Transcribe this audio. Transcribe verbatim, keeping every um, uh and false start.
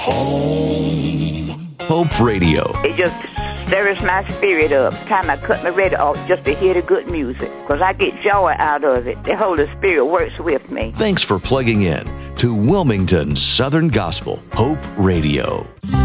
Home. Hope Radio. It just stirs my spirit up. Time I cut my radio off just to hear the good music, because I get joy out of it. The Holy Spirit works with me. Thanks for plugging in to Wilmington Southern Gospel Hope Radio.